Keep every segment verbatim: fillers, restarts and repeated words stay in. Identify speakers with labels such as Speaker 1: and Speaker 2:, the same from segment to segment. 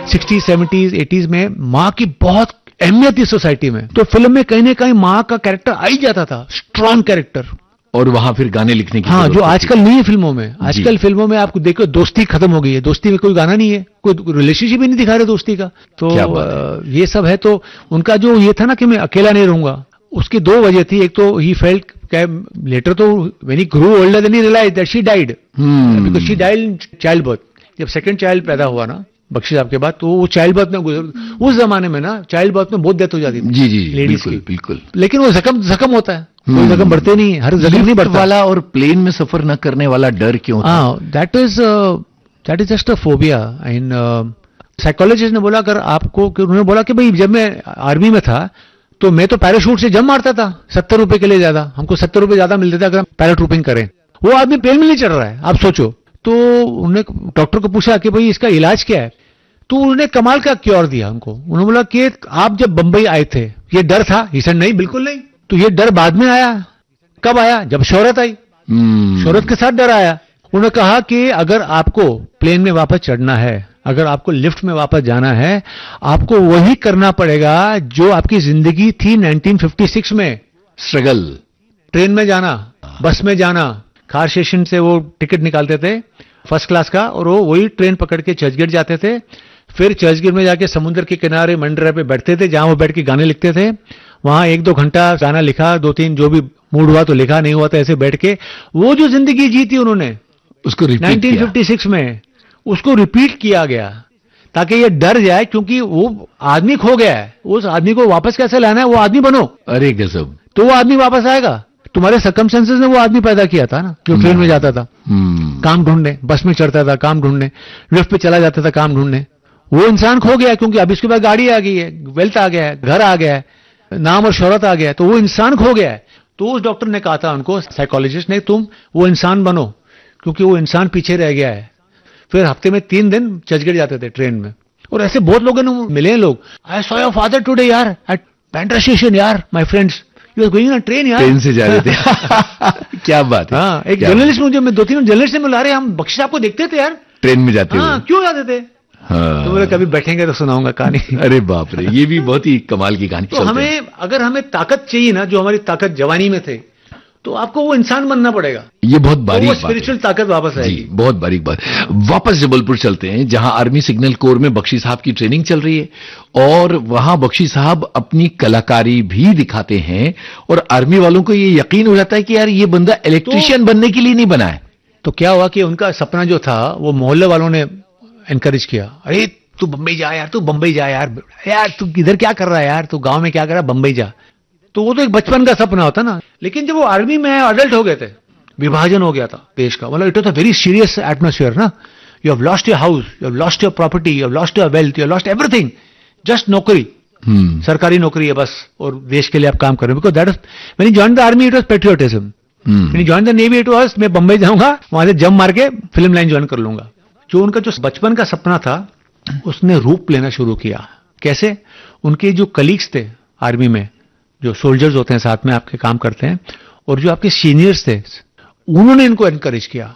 Speaker 1: Sixties seventies eighties में माँ की बहुत अहमियत थी सोसाइटी में, तो फिल्म में कहीं ना कहीं माँ का कैरेक्टर आ ही जाता था, स्ट्रॉन्ग कैरेक्टर।
Speaker 2: और वहां फिर गाने लिखने की
Speaker 1: हाँ, जो आजकल नहीं है फिल्मों में। आजकल फिल्मों में आपको देखो दोस्ती खत्म हो गई है, दोस्ती में कोई गाना नहीं है, कोई रिलेशनशिप ही नहीं दिखा रहे दोस्ती का। तो ये सब है। तो उनका जो ये था ना कि मैं अकेला नहीं रहूंगा, उसकी दो वजह थी। एक तो ही फेल्ट लेटर तो when he Guru older then he realised that she died, because she died in child birth. जब सेकंड चाइल्ड पैदा हुआ ना बख्शी साहब के बाद, तो वो चाइल्ड बर्थ में गुजर, उस जमाने में ना चाइल्ड बर्थ में बहुत डेथ हो जाती थी।
Speaker 2: जी जी बिल्कुल बिल्कुल।
Speaker 1: लेकिन वो जख्म जख्म होता है, कोई जख्म बढ़ते नहीं है, हर जख्म नहीं बढ़ता
Speaker 2: वाला। और प्लेन में सफर न करने वाला डर क्यों था?
Speaker 1: That is that is just a phobia. In psychologist ने बोला, अगर आपको, उन्होंने बोला कि भाई जब मैं आर्मी में था तो मैं तो पैराशूट से जंप मारता था सत्तर रुपए के लिए, ज्यादा हमको सत्तर रुपए ज्यादा मिलते थे अगर हम पैराट्रूपिंग करें। वो आदमी प्लेन में नहीं चढ़ रहा है, आप सोचो। तो उन्होंने डॉक्टर को पूछा कि भाई इसका इलाज क्या है, तो उन्होंने कमाल का क्योर दिया हमको। उन्होंने बोला कि आप जब बंबई आए थे ये डर था? ही सेड नहीं, बिल्कुल नहीं। तो ये डर बाद में आया। कब आया? जब शोहरत आई, शोहरत के साथ डर आया। उन्होंने कहा कि अगर आपको प्लेन में वापस चढ़ना है, अगर आपको लिफ्ट में वापस जाना है, आपको वही करना पड़ेगा जो आपकी जिंदगी थी नाइनटीन फिफ्टी सिक्स में।
Speaker 2: स्ट्रगल,
Speaker 1: ट्रेन में जाना, बस में जाना, कार स्टेशन से वो टिकट निकालते थे फर्स्ट क्लास का, और वो वही ट्रेन पकड़ के चर्चगेट जाते थे। फिर चर्चगेट में जाके समुद्र के किनारे मंडरा पे बैठते थे, जहां वो बैठ के गाने लिखते थे। वहां एक दो घंटा गाना लिखा, दो तीन जो भी मूड हुआ तो लिखा, नहीं हुआ तो ऐसे बैठ के वो जो जिंदगी जी थी उन्होंने
Speaker 2: उसको
Speaker 1: नाइनटीन फिफ्टी सिक्स में, उसको रिपीट किया गया ताकि ये डर जाए, क्योंकि वो आदमी खो गया है, उस आदमी को वापस कैसे लाना है, वो आदमी बनो।
Speaker 2: अरे गजब।
Speaker 1: तो वो आदमी वापस आएगा। तुम्हारे सर्कमस्टेंसेस ने वो आदमी पैदा किया था ना, जो ट्रेन में जाता था काम ढूंढने, बस में चढ़ता था काम ढूंढने, लिफ्ट पे चला जाता था काम ढूंढने। वो इंसान खो गया, क्योंकि अब इसके बाद गाड़ी आ गई है, वेल्थ आ गया है, घर आ गया है, नाम और शोहरत आ गया है, तो वो इंसान खो गया है। तो उस डॉक्टर ने कहा था उनको, साइकोलॉजिस्ट ने, तुम वो इंसान बनो, क्योंकि वो इंसान पीछे रह गया है। फिर हफ्ते में तीन दिन चर्चगेट जाते थे ट्रेन में, और ऐसे बहुत लोगों ने मिले हैं लोग। I saw your father today यार एट बैंड्रा स्टेशन यार, my friends, you are going on train यार।
Speaker 2: ट्रेन से जा रहे थे। क्या बात है।
Speaker 1: हाँ, एक जर्नलिस्ट मुझे, मैं दो तीन जर्नलिस्ट से मिला रहे, हम बख्शी साहब को देखते थे यार
Speaker 2: ट्रेन में जाते
Speaker 1: हाँ, क्यों जाते थे? हाँ। तो बोले कभी बैठेंगे तो सुनाऊंगा कहानी।
Speaker 2: अरे बाप रे, ये भी बहुत ही कमाल की कहानी।
Speaker 1: तो हमें, अगर हमें ताकत चाहिए ना, जो हमारी ताकत जवानी में थे, तो आपको वो इंसान बनना पड़ेगा।
Speaker 2: ये बहुत बारीक
Speaker 1: तो वो स्पिरिचुअल ताकत वापस आएगी।
Speaker 2: बहुत बारीक बात। वापस जबलपुर चलते हैं, जहां आर्मी सिग्नल कोर में बख्शी साहब की ट्रेनिंग चल रही है, और वहां बख्शी साहब अपनी कलाकारी भी दिखाते हैं, और आर्मी वालों को ये यकीन हो जाता है कि यार ये बंदा इलेक्ट्रीशियन तो, बनने के लिए नहीं बना है।
Speaker 1: तो क्या हुआ कि उनका सपना जो था, वो मोहल्ले वालों ने एनकरेज किया, अरे तू बंबई जा यार, तू बंबई जा यार, यार तू इधर क्या कर रहा है यार, तू गांव में क्या कर रहा है, बंबई जा। तो वो तो एक बचपन का सपना होता ना। लेकिन जब वो आर्मी में अडल्ट हो गए थे, विभाजन हो गया था देश का, मतलब it was a very serious atmosphere ना। You have lost your house, you have lost your property, you have lost your wealth, you have lost everything, just नौकरी, hmm. सरकारी नौकरी है बस, और देश के लिए आप काम कर रहे हो। Because that is when you join the army it was patriotism, when you join the navy it was मैं बंबई जाऊंगा, वहां से जंप मार के फिल्म लाइन ज्वाइन कर लूंगा। जो उनका जो बचपन का सपना था, उसने रूप लेना शुरू किया। कैसे? उनके जो कलीग्स थे आर्मी में, जो सोल्जर्स होते हैं साथ में आपके काम करते हैं, और जो आपके सीनियर्स थे, उन्होंने इनको एनकरेज किया।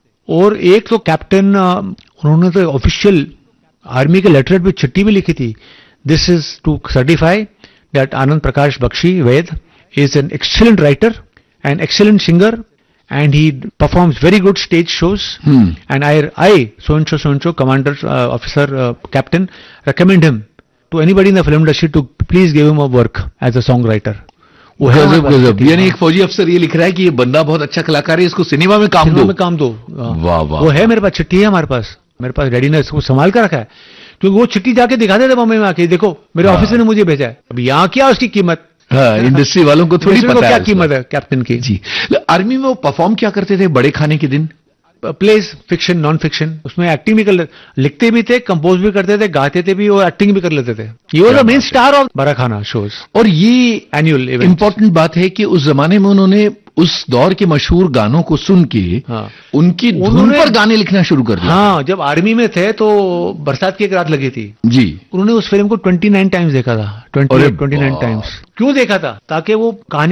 Speaker 1: और एक तो कैप्टन, उन्होंने तो ऑफिशियल आर्मी के लेटरहेड पे चिट्ठी भी लिखी थी, this is to certify that Anand Prakash Bakshi Vaid is an excellent writer and excellent singer and he performs very good stage shows, hmm. and I, I so and so so and so commander uh, officer uh, captain recommend him to anybody in the film industry to please give him a work as a songwriter.
Speaker 2: वो है गजब गजब। यानी एक फौजी अफसर ये लिख रहा है कि ये बंदा बहुत अच्छा कलाकार है, इसको सिनेमा में काम
Speaker 1: सिनेमा
Speaker 2: दो
Speaker 1: में काम दो।
Speaker 2: वाह वाह।
Speaker 1: वो है मेरे पास, चिट्ठी है हमारे पास, मेरे पास रेडी ने इसको संभाल कर रखा है, क्योंकि वो चिट्ठी जाके दिखाते थे बम्बई में आके, देखो मेरे ऑफिसर ने मुझे भेजा है। अब यहाँ क्या उसकी कीमत,
Speaker 2: हाँ, इंडस्ट्री वालों को थोड़ी पता है
Speaker 1: क्या कीमत है कैप्टन की।
Speaker 2: जी। आर्मी में वो परफॉर्म क्या करते थे बड़े खाने के दिन?
Speaker 1: प्लेज, फिक्शन, नॉन फिक्शन, उसमें एक्टिंग भी कर, लिखते भी थे, कंपोज भी करते थे, गाते थे भी, और एक्टिंग भी कर लेते थे। ये was the main star of बड़ा खाना शोज।
Speaker 2: और ये
Speaker 1: एनुअल इवेंट।
Speaker 2: इंपॉर्टेंट बात है कि उस जमाने में उन्होंने उस दौर के मशहूर गानों को सुन के, हाँ, उनकी धुन पर गाने लिखना शुरू कर दिया।
Speaker 1: हाँ, जब आर्मी में थे तो बरसात की एक रात लगी थी
Speaker 2: जी,
Speaker 1: उन्होंने उस फिल्म को उनतीस टाइम्स देखा था। Twenty eight, twenty nine times. क्यों देखा था? ताकि वो कहानी